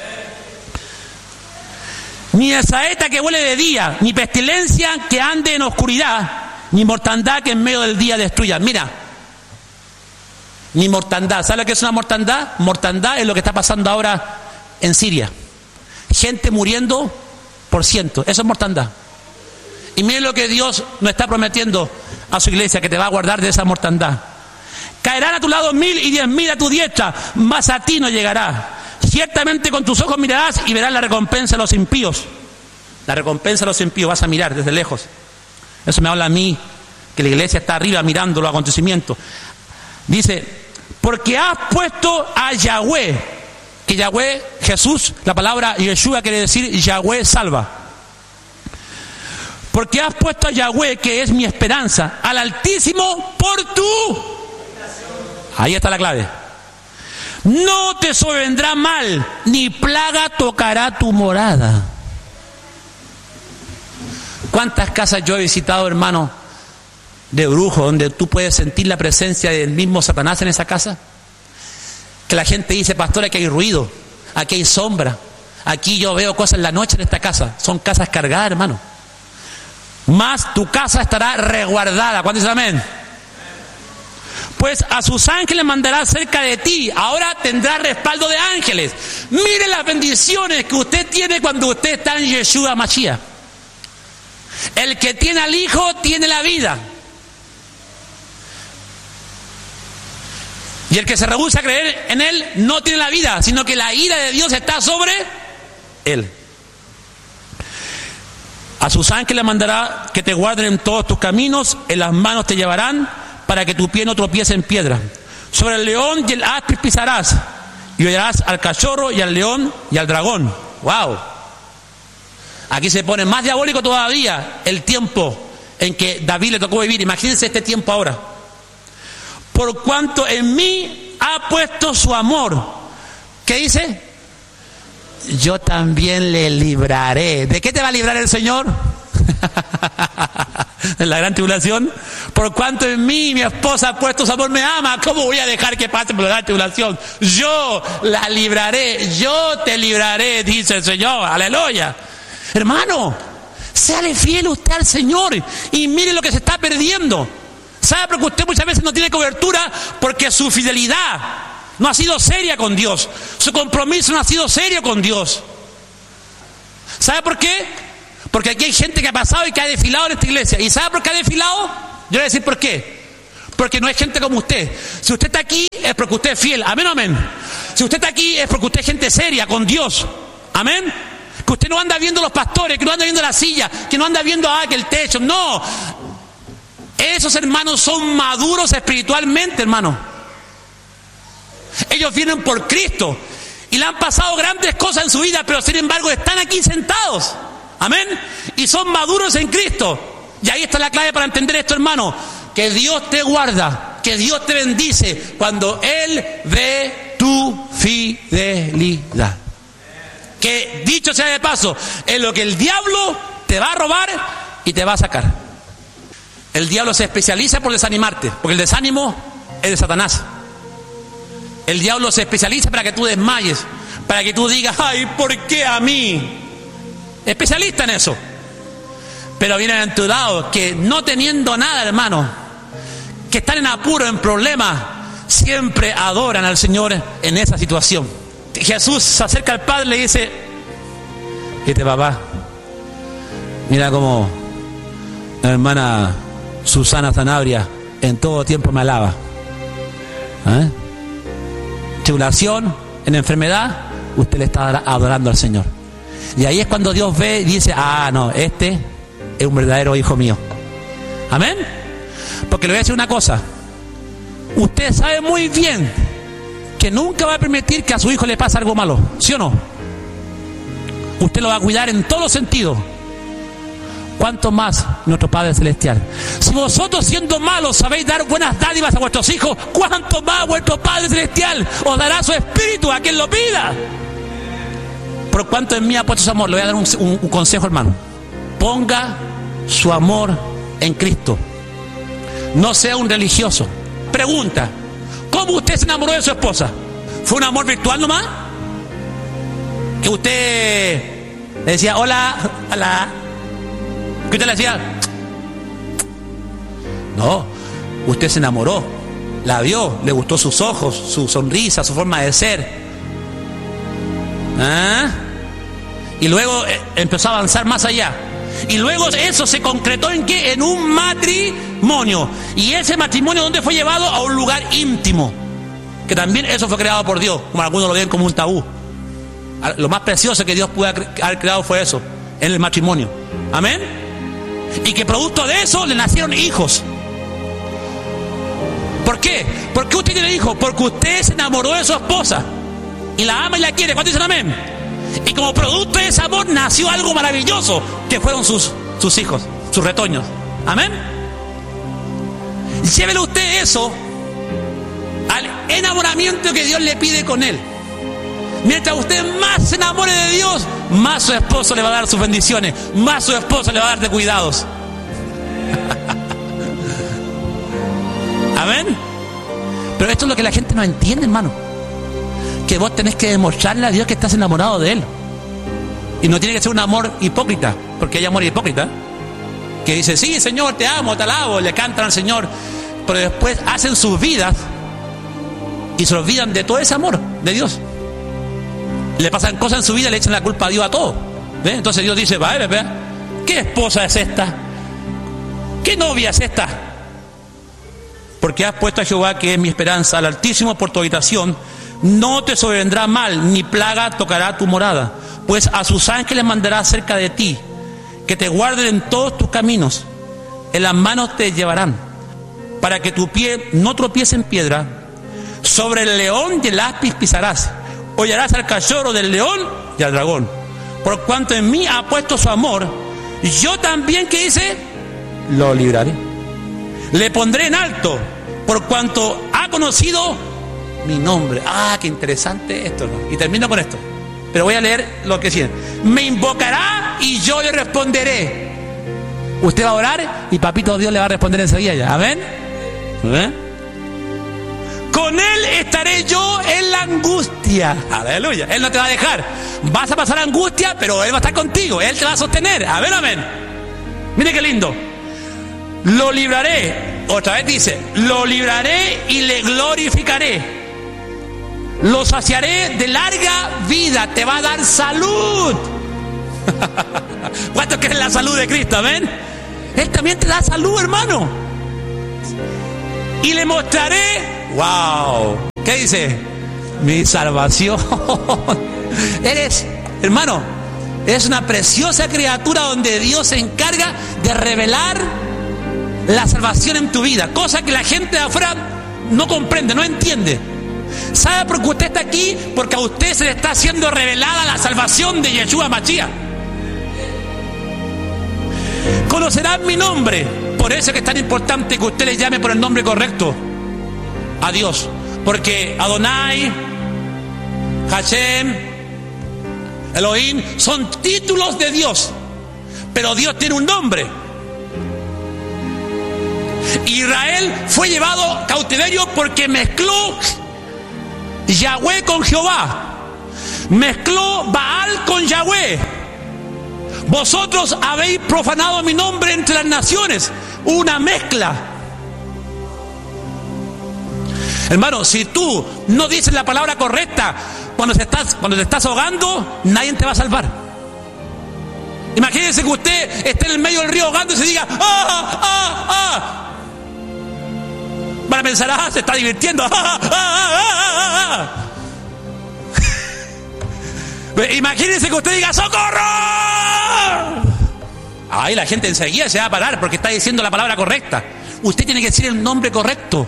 Ni saeta que huele de día, ni pestilencia que ande en oscuridad, ni mortandad que en medio del día destruya. Mira, ni mortandad. ¿Sabe lo que es una mortandad? Mortandad es lo que está pasando ahora en Siria. Gente muriendo por ciento. Eso es mortandad. Y miren lo que Dios nos está prometiendo a su iglesia, que te va a guardar de esa mortandad. Caerán a tu lado mil y diez mil a tu diestra, mas a ti no llegará. Ciertamente con tus ojos mirarás y verás la recompensa de los impíos. La recompensa de los impíos vas a mirar desde lejos. Eso me habla a mí, que la iglesia está arriba mirando los acontecimientos. Dice: porque has puesto a Yahweh, que Yahweh, Jesús, la palabra Yeshua quiere decir Yahweh salva. Porque has puesto a Yahweh, que es mi esperanza, al Altísimo por tu. Ahí está la clave. No te sobrevendrá mal, ni plaga tocará tu morada. ¿Cuántas casas yo he visitado, hermano, de brujos, donde tú puedes sentir la presencia del mismo Satanás en esa casa? Que la gente dice: pastor, aquí hay ruido, aquí hay sombra, aquí yo veo cosas en la noche en esta casa. Son casas cargadas, hermano. Más tu casa estará resguardada. ¿Cuántos dicen amén? Pues a sus ángeles mandará cerca de ti. Ahora tendrá respaldo de ángeles. Mire las bendiciones que usted tiene cuando usted está en Yeshua Mashiach. El que tiene al Hijo tiene la vida. Y el que se rehúsa a creer en Él no tiene la vida, sino que la ira de Dios está sobre Él. A sus ángeles mandará que te guarden en todos tus caminos, en las manos te llevarán, para que tu pie no tropiece en piedra. Sobre el león y el áspid pisarás, y oirás al cachorro y al león y al dragón. ¡Wow! Aquí se pone más diabólico todavía el tiempo en que David le tocó vivir. Imagínense este tiempo ahora. Por cuanto en mí ha puesto su amor. ¿Qué dice? Yo también le libraré. ¿De qué te va a librar el Señor? En la gran tribulación. Por cuanto en mí mi esposa ha puesto su amor, me ama. ¿Cómo voy a dejar que pase por la gran tribulación? Yo la libraré. Yo te libraré, dice el Señor. Aleluya. Hermano, séale fiel usted al Señor y mire lo que se está perdiendo. ¿Sabe por qué usted muchas veces no tiene cobertura? Porque su fidelidad no ha sido seria con Dios. Su compromiso no ha sido serio con Dios. ¿Sabe por qué? Porque aquí hay gente que ha pasado y que ha desfilado en esta iglesia. ¿Y sabe por qué ha desfilado? Yo voy a decir por qué. porque no es gente como usted. Si usted está aquí es porque usted es fiel. Amén, amén. Si usted está aquí es porque usted es gente seria con Dios. Amén. Que usted no anda viendo los pastores, que no anda viendo la silla, que no anda viendo ah, que el techo. No. Esos hermanos son maduros espiritualmente, hermano. Ellos vienen por Cristo y le han pasado grandes cosas en su vida, pero sin embargo están aquí sentados. Amén. Y son maduros en Cristo. Y ahí está la clave para entender esto, hermano. Que Dios te guarda, que Dios te bendice cuando Él ve tu fidelidad. Que dicho sea de paso, es lo que el diablo te va a robar y te va a sacar. El diablo se especializa por desanimarte, porque el desánimo es de Satanás. El diablo se especializa para que tú desmayes, para que tú digas, ay, ¿por qué a mí? Especialista en eso. Pero bienaventurados que no teniendo nada, hermano, que están en apuro, en problemas, siempre adoran al Señor en esa situación. Jesús se acerca al Padre y le dice, este papá, mira cómo la hermana Susana Sanabria en todo tiempo me alaba. ¿Eh? Tribulación, en enfermedad, usted le está adorando al Señor. Y ahí es cuando Dios ve y dice, ah, no, este es un verdadero hijo mío. Amén. Porque le voy a decir una cosa, usted sabe muy bien que nunca va a permitir que a su hijo le pase algo malo, ¿sí o no? Usted lo va a cuidar en todos los sentidos. ¿Cuánto más nuestro Padre Celestial? Si vosotros siendo malos sabéis dar buenas dádivas a vuestros hijos, ¿cuánto más vuestro Padre Celestial os dará su espíritu a quien lo pida? Por cuanto en mí ha puesto su amor, le voy a dar un, un, un consejo, hermano. Ponga su amor en Cristo. No sea un religioso. Pregunta, ¿cómo usted se enamoró de su esposa? ¿Fue un amor virtual nomás? Que usted le decía, hola, hola. Que usted le decía, no, usted se enamoró, la vio, le gustó sus ojos, su sonrisa, su forma de ser. ¿Ah? Y luego eh, empezó a avanzar más allá. Y luego eso se concretó en ¿qué? En un matrimonio. Y ese matrimonio, ¿dónde fue llevado? A un lugar íntimo. Que también eso fue creado por Dios, como algunos lo ven como un tabú. Lo más precioso que Dios pudo haber creado fue eso, en el matrimonio. Amén. Y que producto de eso le nacieron hijos. ¿Por qué? ¿Por qué usted tiene hijos? Porque usted se enamoró de su esposa y la ama y la quiere. ¿Cuántos dicen amén? Y como producto de ese amor nació algo maravilloso, que fueron sus, sus hijos, sus retoños. Amén. Llévele usted eso al enamoramiento que Dios le pide con él. Mientras usted más se enamore de Dios, más su esposo le va a dar sus bendiciones, más su esposo le va a dar de cuidados. Amén. Pero esto es lo que la gente no entiende, hermano. Que vos tenés que demostrarle a Dios que estás enamorado de Él. Y no tiene que ser un amor hipócrita, porque hay amor hipócrita que dice, sí, Señor, te amo, te alabo, le cantan al Señor, pero después hacen sus vidas y se olvidan de todo ese amor de Dios. Le pasan cosas en su vida y le echan la culpa a Dios a todo. ¿Ve? Entonces Dios dice, vaya, ve, ¿qué esposa es esta? ¿Qué novia es esta? Porque has puesto a Jehová, que es mi esperanza, al Altísimo por tu habitación. No te sobrevendrá mal, ni plaga tocará tu morada, pues a sus ángeles mandará cerca de ti, que te guarden en todos tus caminos. En las manos te llevarán, para que tu pie no tropiece en piedra. Sobre el león y el áspid pisarás, hollarás al cachorro del león y al dragón. Por cuanto en mí ha puesto su amor, yo también, ¿qué dice? Lo libraré. Le pondré en alto, por cuanto ha conocido mi nombre. Ah, qué interesante esto, ¿no? Y termino con esto, pero voy a leer lo que sigue. Me invocará y yo le responderé. Usted va a orar y papito Dios le va a responder enseguida ya. Amén. ¿Eh? Con Él estaré yo en la angustia. Aleluya. Él no te va a dejar. Vas a pasar angustia, pero Él va a estar contigo. Él te va a sostener. Amén, amén. Mire qué lindo. Lo libraré. Otra vez dice, lo libraré y le glorificaré. Lo saciaré de larga vida. Te va a dar salud. ¿Cuántos quieren la salud de Cristo? Amén. Él también te da salud, hermano. y le mostraré, wow, ¿qué dice? Mi salvación. Eres, hermano, eres una preciosa criatura donde Dios se encarga de revelar la salvación en tu vida, cosa que la gente de afuera no comprende, no entiende. ¿Sabe por qué usted está aquí? Porque a usted se le está haciendo revelada la salvación de Yeshua Mashiach. Conocerán mi nombre. Por eso es que es tan importante que usted le llame por el nombre correcto a Dios, porque Adonai, Hashem, Elohim son títulos de Dios, pero Dios tiene un nombre. Israel fue llevado cautiverio porque mezcló Yahweh con Jehová, mezcló Baal con Yahweh. Vosotros habéis profanado mi nombre entre las naciones. Una mezcla. Hermano, si tú no dices la palabra correcta cuando te estás, cuando te estás ahogando, nadie te va a salvar. Imagínense que usted esté en el medio del río ahogando y se diga, ¡ah, ah, ah! Van a pensar, ¡ah, se está divirtiendo! ¡Ah, ah, ah, ah, ah! Imagínense que usted diga, ¡socorro! Ahí la gente enseguida se va a parar porque está diciendo la palabra correcta. Usted tiene que decir el nombre correcto.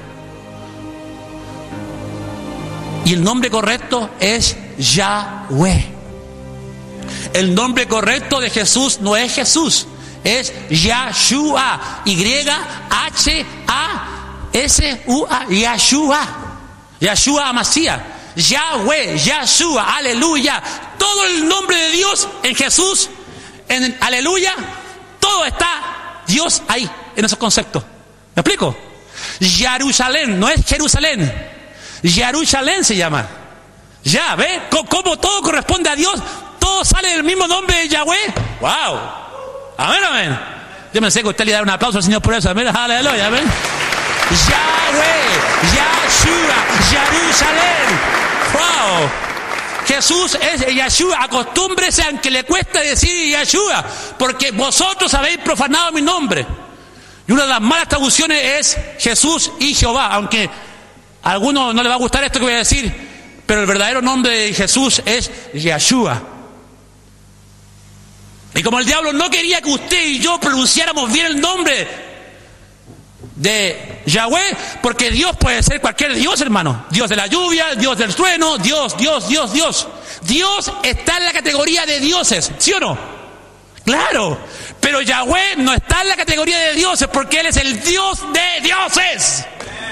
Y el nombre correcto es Yahweh. El nombre correcto de Jesús no es Jesús, es Yahshua. Y H A S U A. Yahshua. Yahshua Mashiach. Yahweh, Yahshua, aleluya. Todo el nombre de Dios en Jesús, en aleluya, todo está Dios ahí, en esos conceptos. ¿Me explico? Jerusalén, no es Jerusalén. Jerusalén se llama. Ya, ¿ve? ¿Cómo todo corresponde a Dios? Todo sale del mismo nombre de Yahweh. ¡Wow! Amén, amén. Yo pensé que usted le da un aplauso al Señor por eso. Amén, aleluya, amén. Yahweh, Yahshua, Jerusalén. ¡Wow! Jesús es Yahshua. Acostúmbrese, aunque le cueste decir Yahshua, porque vosotros habéis profanado mi nombre. Y una de las malas traducciones es Jesús y Jehová, aunque a algunos no les va a gustar esto que voy a decir, pero el verdadero nombre de Jesús es Yahshua. Y como el diablo no quería que usted y yo pronunciáramos bien el nombre de Yahweh, porque Dios puede ser cualquier Dios, hermano. Dios de la lluvia, Dios del trueno, Dios, Dios, Dios, Dios. Dios está en la categoría de dioses, ¿sí o no? Claro, pero Yahweh no está en la categoría de dioses porque Él es el Dios de dioses.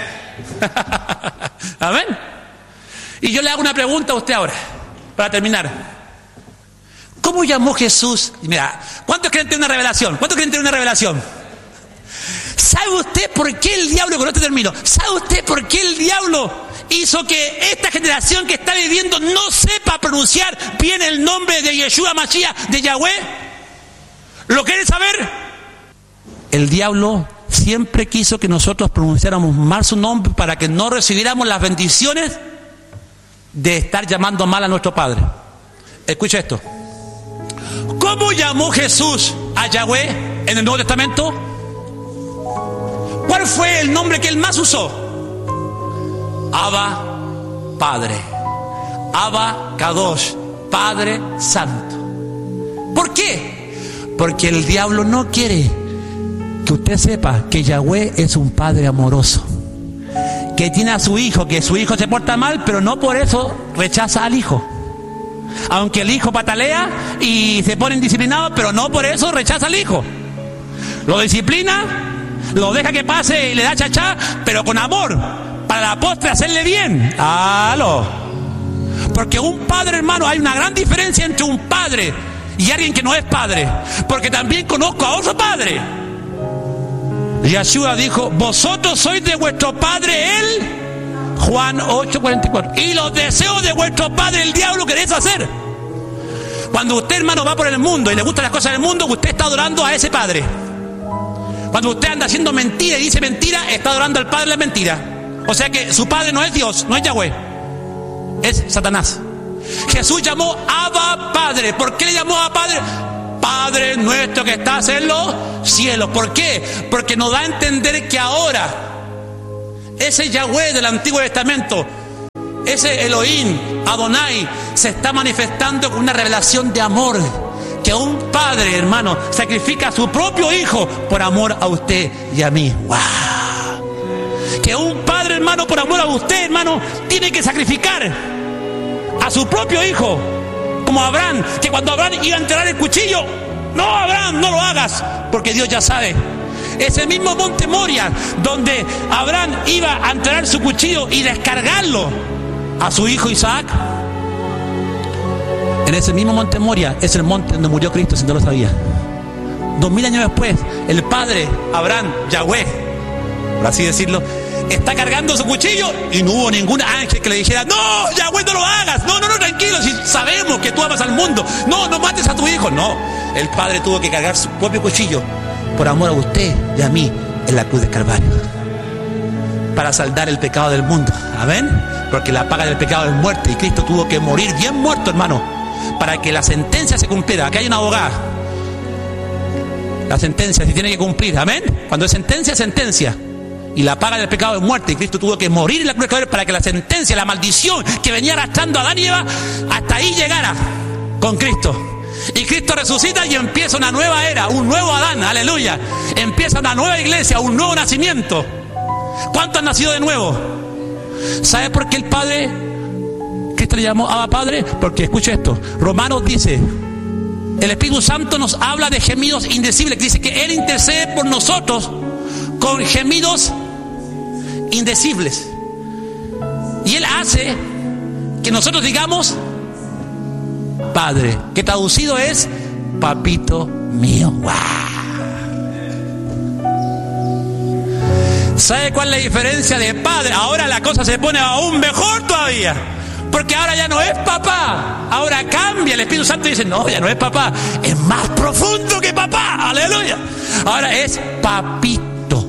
Amén. Y yo le hago una pregunta a usted ahora, para terminar. ¿Cómo llamó Jesús? Mira, ¿cuántos creen tener una revelación? ¿Cuántos creen tener una revelación? ¿Sabe usted por qué el diablo, con esto termino, ¿sabe usted por qué el diablo hizo que esta generación que está viviendo no sepa pronunciar bien el nombre de Yeshua Mashiach, de Yahweh? ¿Lo quieren saber? El diablo siempre quiso que nosotros pronunciáramos mal su nombre para que no recibiéramos las bendiciones de estar llamando mal a nuestro Padre. Escucha esto. ¿Cómo llamó Jesús a Yahweh en el Nuevo Testamento? ¿Cuál fue el nombre que él más usó? Abba, Padre. Abba, Kadosh, Padre Santo. ¿Por qué? Porque el diablo no quiere que usted sepa que Yahweh es un Padre amoroso, que tiene a su hijo, que su hijo se porta mal, pero no por eso rechaza al hijo. Aunque el hijo patalea y se pone indisciplinado, pero no por eso rechaza al hijo. Lo disciplina, lo deja que pase y le da chachá, pero con amor, para la postre hacerle bien. ¡Aló! Porque un padre, hermano, hay una gran diferencia entre un padre y alguien que no es padre. Porque también conozco a otro padre. Yeshua dijo, vosotros sois de vuestro padre él. Juan ocho cuarenta y cuatro. Y los deseos de vuestro padre el diablo queréis hacer. Cuando usted, hermano, va por el mundo y le gustan las cosas del mundo, usted está adorando a ese padre. Cuando usted anda haciendo mentira y dice mentira, está adorando al padre de la mentira. O sea que su padre no es Dios, no es Yahweh, es Satanás. Jesús llamó Abba Padre. ¿Por qué le llamó a Padre? Padre nuestro que estás en los cielos. ¿Por qué? Porque nos da a entender que ahora ese Yahweh del Antiguo Testamento, ese Elohim, Adonai, se está manifestando con una revelación de amor. Que un padre, hermano, sacrifica a su propio hijo por amor a usted y a mí. ¡Wow! Que un padre, hermano, por amor a usted, hermano, tiene que sacrificar a su propio hijo. Como Abraham, que cuando Abraham iba a enterrar el cuchillo, no, Abraham, no lo hagas, porque Dios ya sabe. Ese mismo monte Moria, donde Abraham iba a enterrar su cuchillo y descargarlo a su hijo Isaac, en ese mismo monte Moria es el monte donde murió Cristo, si no lo sabía. Dos mil años después, el padre Abraham, Yahweh, por así decirlo, está cargando su cuchillo y no hubo ningún ángel que le dijera: no, Yahweh, no lo hagas, no, no, no, tranquilo, si sabemos que tú amas al mundo, no, no mates a tu hijo. No, el padre tuvo que cargar su propio cuchillo por amor a usted y a mí en la cruz del Calvario, para saldar el pecado del mundo. Amén. Porque la paga del pecado es muerte, y Cristo tuvo que morir bien muerto, hermano, para que la sentencia se cumpliera. Acá hay una abogada. La sentencia se tiene que cumplir. Amén. Cuando es sentencia, sentencia. Y la paga del pecado es muerte, y Cristo tuvo que morir en la cruz del Calvario para que la sentencia, la maldición que venía arrastrando a Adán y Eva, hasta ahí llegara con Cristo. Y Cristo resucita y empieza una nueva era, un nuevo Adán, aleluya. Empieza una nueva iglesia, un nuevo nacimiento. ¿Cuántos han nacido de nuevo? ¿Sabe por qué el Padre, Cristo le llamó Abba Padre? Porque escucha esto, Romanos dice, el Espíritu Santo nos habla de gemidos indecibles, que dice que Él intercede por nosotros con gemidos indecibles. Y Él hace que nosotros digamos Padre, que traducido es papito mío. ¡Wow! ¿Sabe cuál es la diferencia de padre? Ahora la cosa se pone aún mejor todavía, porque ahora ya no es papá, ahora cambia. El Espíritu Santo dice: no, ya no es papá, es más profundo que papá, aleluya. Ahora es papito.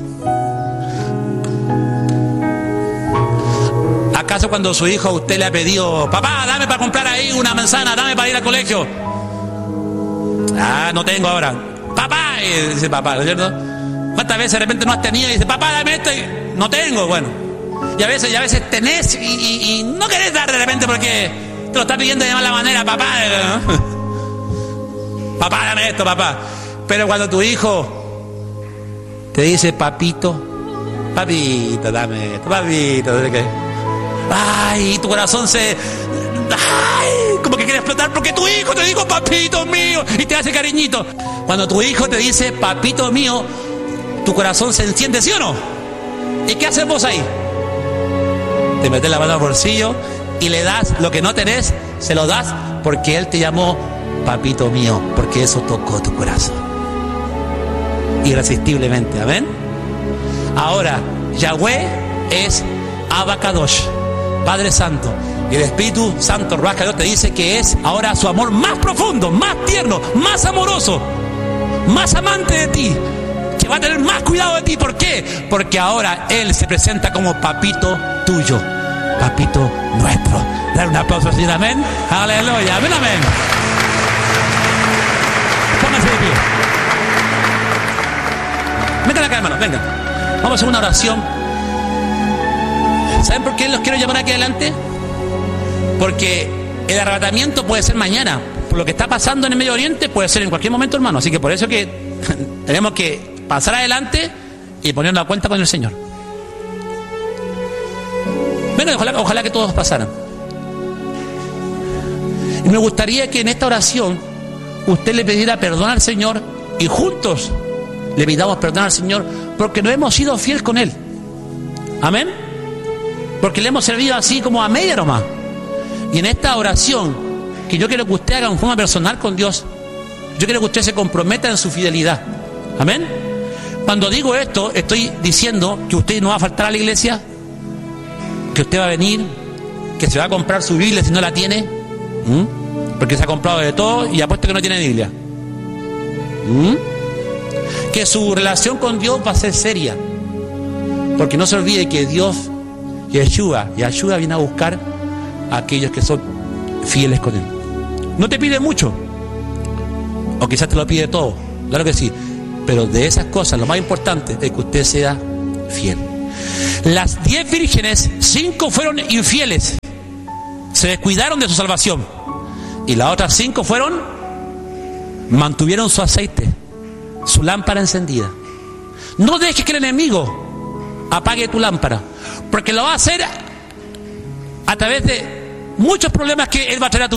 ¿Acaso cuando su hijo a usted le ha pedido: papá, dame para comprar ahí una manzana, dame para ir al colegio? Ah, no tengo ahora. Papá, y dice papá, ¿no es cierto? ¿Cuántas veces de repente no has tenido y dices: papá, dame esto? Y no tengo. Bueno, y a veces, y a veces tenés y, y, y no querés dar de repente porque te lo está pidiendo de mala manera. Papá, ¿no? Papá, dame esto, papá. Pero cuando tu hijo te dice: papito, papito, dame esto, papito, ¿de qué? Ay, tu corazón se... Ay, como que quiere explotar porque tu hijo te dijo: papito mío, y te hace cariñito. Cuando tu hijo te dice: papito mío, tu corazón se enciende, ¿sí o no? ¿Y qué haces vos ahí? Te metes la mano al bolsillo y le das lo que no tenés, se lo das porque Él te llamó papito mío, porque eso tocó tu corazón irresistiblemente. Amén. Ahora, Yahweh es Abba Kadosh, Padre Santo, y el Espíritu Santo, Ruach Kadosh, te dice que es ahora su amor más profundo, más tierno, más amoroso, más amante de ti, que va a tener más cuidado de ti. ¿Por qué? Porque ahora Él se presenta como papito tuyo, papito nuestro. Dar un aplauso al Señor. Amén. Aleluya. Amén, amén. Pónganse de pie. Métanla acá, hermanos. Venga. Vamos a hacer una oración. ¿Saben por qué los quiero llamar aquí adelante? Porque el arrebatamiento puede ser mañana. Por lo que está pasando en el Medio Oriente, puede ser en cualquier momento, hermano. Así que por eso que tenemos que pasar adelante y ponernos a cuenta con el Señor. Bueno, ojalá, ojalá que todos pasaran. Y me gustaría que en esta oración usted le pidiera perdón al Señor y juntos le pidamos perdón al Señor porque no hemos sido fiel con Él. Amén. Porque le hemos servido así como a media nomás. Y en esta oración, que yo quiero que usted haga en forma personal con Dios, yo quiero que usted se comprometa en su fidelidad. Amén. Cuando digo esto, estoy diciendo que usted no va a faltar a la iglesia, que usted va a venir, que se va a comprar su Biblia si no la tiene, ¿Mm? porque se ha comprado de todo y apuesto que no tiene Biblia, ¿Mm? que su relación con Dios va a ser seria, porque no se olvide que Dios, Yeshua, Yeshua viene a buscar a aquellos que son fieles con Él. No te pide mucho, o quizás te lo pide todo, claro que sí, pero de esas cosas lo más importante es que usted sea fiel. Las diez vírgenes, cinco fueron infieles, se descuidaron de su salvación, y las otras cinco fueron, mantuvieron su aceite, su lámpara encendida. No dejes que el enemigo apague tu lámpara, porque lo va a hacer a través de muchos problemas que él va a traer a tu